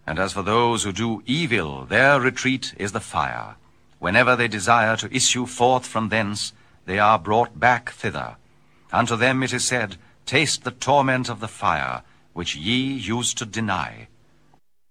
And as for those who do evil, their retreat is the fire. Whenever they desire to issue forth from thence, they are brought back thither. Unto them it is said, Taste the torment of the fire, which ye used to deny.